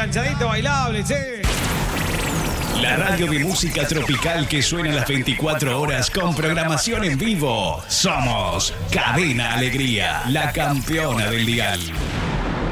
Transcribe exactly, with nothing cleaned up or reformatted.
enganchadito bailable, che. La radio de música tropical que suena las veinticuatro horas con programación en vivo. Somos Cadena Alegría, la campeona del dial.